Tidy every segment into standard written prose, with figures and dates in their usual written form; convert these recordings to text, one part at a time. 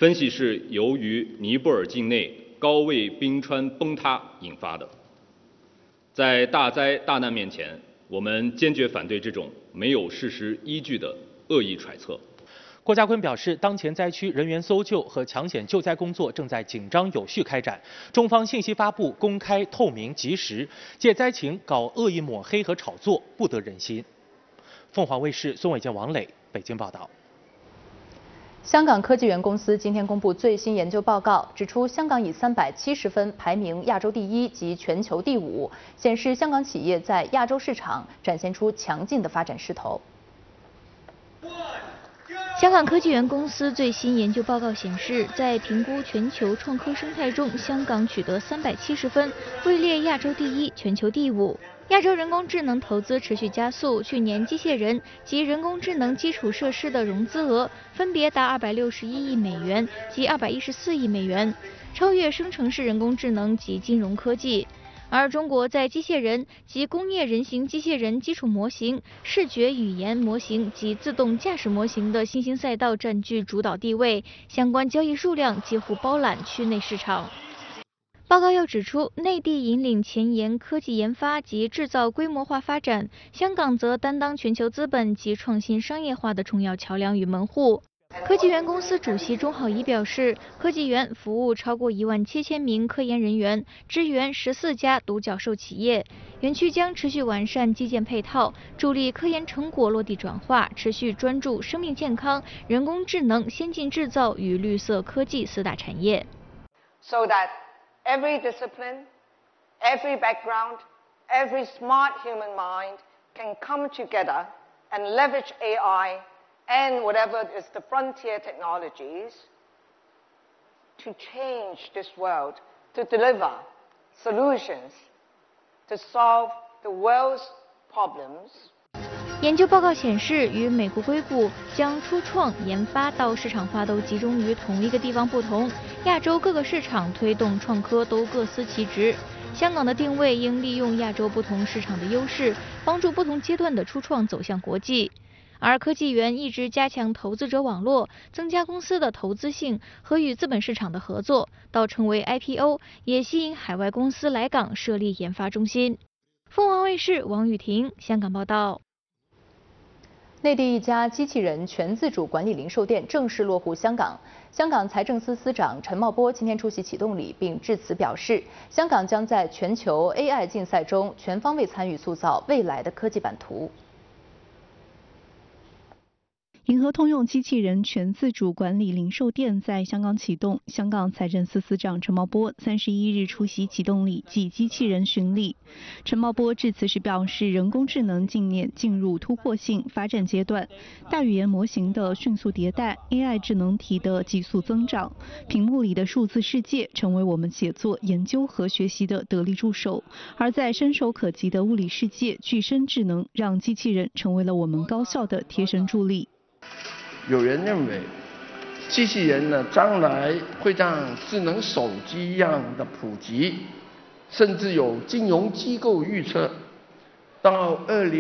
分析是由于尼泊尔境内高位冰川崩塌引发的。在大灾大难面前，我们坚决反对这种没有事实依据的恶意揣测。 郭家坤表示，当前灾区人员搜救和抢险救灾工作正在紧张有序开展，中方信息发布公开、透明、及时，借灾情搞恶意抹黑和炒作，不得人心。凤凰卫视孙伟健、王磊北京报道。 香港科技园公司今天公布最新研究报告，指出香港以370分排名亚洲第1及全球第5，显示香港企业在亚洲市场展现出强劲的发展势头。 香港科技园公司最新研究报告显示，在评估全球创科生态中，香港取得370分，位列亚洲第1、全球第5。亚洲人工智能投资持续加速，去年机械人及人工智能基础设施的融资额分别达261亿美元及214亿美元，超越生成式人工智能及金融科技。而中国在机械人及工业人形机械人基础模型、视觉语言模型及自动驾驶模型的新兴赛道占据主导地位，相关交易数量几乎包揽区内市场。报告又指出，内地引领前沿科技研发及制造规模化发展，香港则担当全球资本及创新商业化的重要桥梁与门户。科技园公司主席钟浩仪表示，科技园服务超过17000名科研人员，支援14家独角兽企业。园区将持续完善基建配套，助力科研成果落地转化，持续专注生命健康、人工智能、先进制造与绿色科技4大产业。 So that every discipline, every background, every smart human mind can come together and leverage AI.And whatever is the frontier technologies to change this world, to deliver solutions, to solve the world's problems. 研究报告显示，与美国硅谷将初创、研发到市场化都集中于同一个地方不同，亚洲各个市场推动创科都各司其职。香港的定位应利用亚洲不同市场的优势，帮助不同阶段的初创走向国际。而科技园一直加强投资者网络，增加公司的投资性和与资本市场的合作，到成为 IPO， 也吸引海外公司来港设立研发中心。凤凰卫视王雨婷香港报道。 内地一家机器人全自主管理零售店正式落户香港。香港财政司司长陈茂波今天出席启动礼，并致辞表示，香港将在全球 AI 竞赛中全方位参与，塑造未来的科技版图。 银河通用机器人全自主管理零售店在香港启动，香港财政司司长陈茂波31日出席启动礼暨机器人巡礼。陈茂波致辞时表示，人工智能近年进入突破性发展阶段，大语言模型的迅速迭代 ，AI 智能体的急速增长，屏幕里的数字世界成为我们写作、研究和学习的得力助手，而在伸手可及的物理世界，具身智能让机器人成为了我们高效的贴身助力。 有人认为，机器人呢将来会像智能手机一样的普及，甚至有金融机构预测，到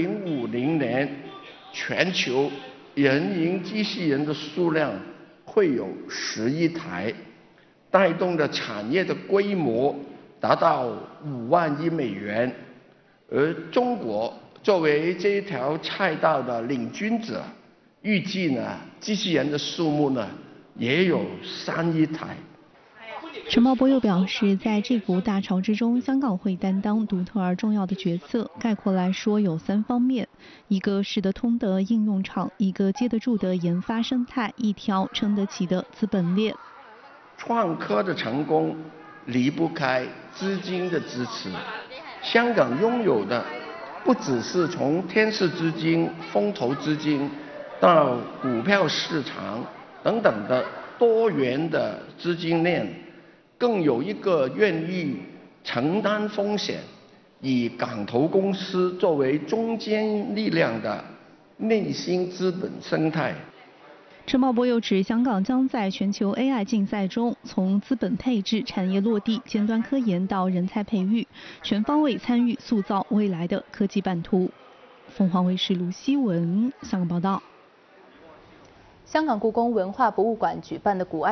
2050年，全球人形机器人的数量会有10亿台，带动的产业的规模达到5万亿美元，而中国作为这一条赛道的领军者。预计呢，机器人的数目呢也有3亿台。 陈茂波又表示，在这股大潮之中，香港会担当独特而重要的角色。概括来说，有3方面：一个使得通的应用场，一个接得住的研发生态，一条撑得起的资本链。 创科的成功离不开资金的支持，香港拥有的不只是从天使资金、风投资金。到股票市场等等的多元的资金链，更有一个愿意承担风险，以港投公司作为中坚力量的内新资本生态。 陈茂波又指，香港将在全球 AI 竞赛中，从资本配置、产业落地、尖端科研到人才培育，全方位参与，塑造未来的科技版图。凤凰卫视卢希文香港报道。 香港故宫文化博物馆举办的古埃